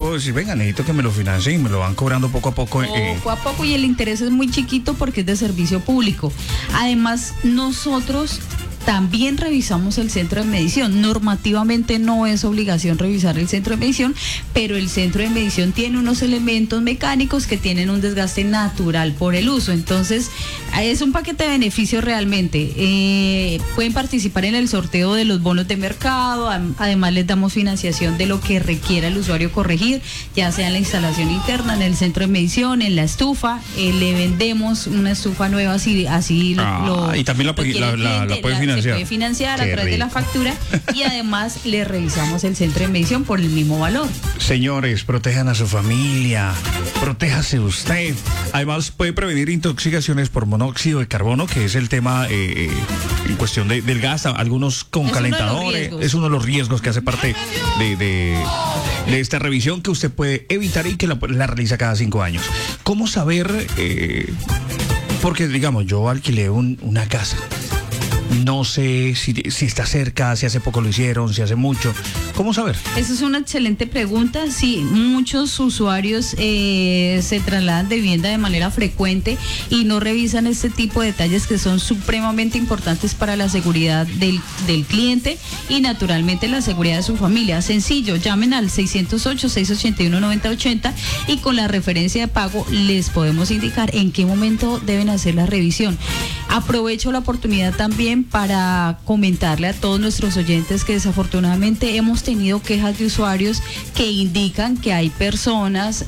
puedo decir, venga, necesito que me lo financien y me lo van cobrando poco a poco. Poco a poco, y el interés es muy chiquito porque es de servicio público. Además, nosotros también revisamos el centro de medición. Normativamente no es obligación revisar el centro de medición, pero el centro de medición tiene unos elementos mecánicos que tienen un desgaste natural por el uso. Entonces, es un paquete de beneficios realmente. Pueden participar en el sorteo de los bonos de mercado. Además, les damos financiación de lo que requiera el usuario corregir, ya sea en la instalación interna, en el centro de medición, en la estufa. Le vendemos una estufa nueva si así y también la puede financiar. Se puede financiar a través de la factura, y además le revisamos el centro de medición por el mismo valor. Señores, protejan a su familia, protéjase usted. Además, puede prevenir intoxicaciones por monóxido de carbono, que es el tema en cuestión del gas, algunos con calentadores. Es uno de los riesgos que hace parte de esta revisión que usted puede evitar y que la realiza cada 5 años. ¿Cómo saber? Porque, digamos, yo alquilé una casa. No sé si está cerca, si hace poco lo hicieron, si hace mucho. ¿Cómo saber? Esa es una excelente pregunta. Sí, muchos usuarios se trasladan de vivienda de manera frecuente y no revisan este tipo de detalles que son supremamente importantes para la seguridad del cliente y naturalmente la seguridad de su familia. Sencillo, llamen al 608-681-9080 y con la referencia de pago les podemos indicar en qué momento deben hacer la revisión. Aprovecho la oportunidad también para comentarle a todos nuestros oyentes que desafortunadamente hemos tenido quejas de usuarios que indican que hay personas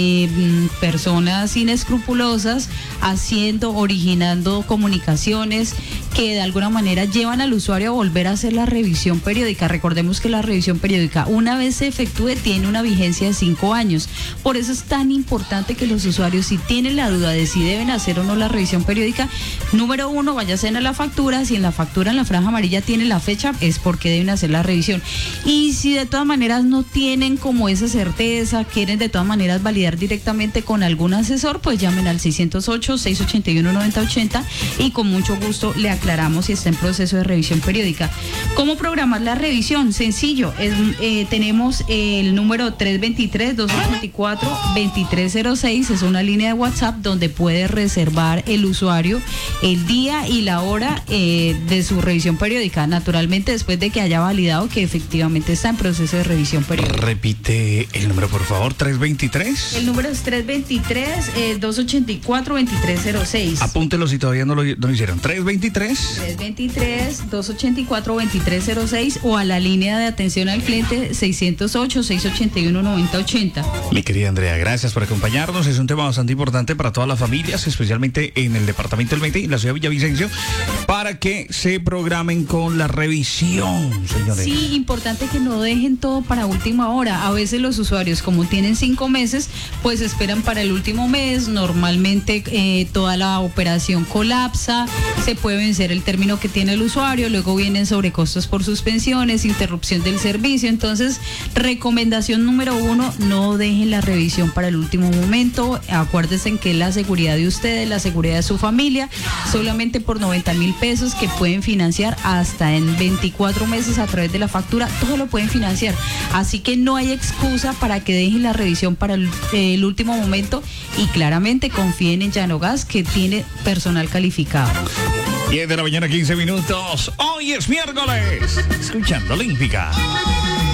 inescrupulosas originando comunicaciones que de alguna manera llevan al usuario a volver a hacer la revisión periódica. Recordemos que la revisión periódica, una vez se efectúe, tiene una vigencia de 5 años. Por eso es tan importante que los usuarios, si tienen la duda de si deben hacer o no la revisión periódica, número 1, váyanse a la factura. Si en la factura, en la franja amarilla, tiene la fecha, es porque deben hacer la revisión. Y si de todas maneras no tienen como esa certeza, quieren de todas maneras validar directamente con algún asesor, pues llamen al 608-681-9080 y con mucho gusto le aclaramos si está en proceso de revisión periódica. ¿Cómo programar la revisión? Sencillo, tenemos el número 323-284-2306, es una línea de WhatsApp donde puede reservar el usuario el día y la hora de su revisión periódica, naturalmente después de que haya validado que efectivamente está en proceso de revisión periódica. Repite el número, por favor. 323. El número es 323-284-2306. Apúntelo si todavía no lo hicieron. 323-284-2306 o a la línea de atención al cliente 608-681-9080. Mi querida Andrea, gracias por acompañarnos. Es un tema bastante importante para todas las familias, especialmente en el departamento del Meta y la ciudad de Villavicencio, para que se programen con la revisión, señores. Sí, importante que no dejen todo para última hora. A veces los usuarios, como tienen 5 meses, pues esperan para el último mes. Normalmente toda la operación colapsa, se puede vencer el término que tiene el usuario, luego vienen sobrecostos por suspensiones, interrupción del servicio. Entonces, recomendación número 1, no dejen la revisión para el último momento. Acuérdense en que es la seguridad de ustedes, la seguridad de su familia, solamente por 90,000 pesos que pueden financiar hasta en 24 meses a través de la factura, todo lo pueden financiar. Así que no hay excusa para que dejen la revisión para el último momento y claramente confíen en Llanogas, que tiene personal calificado. 10 de la mañana, 15 minutos. Hoy es miércoles. Escuchando Olímpica.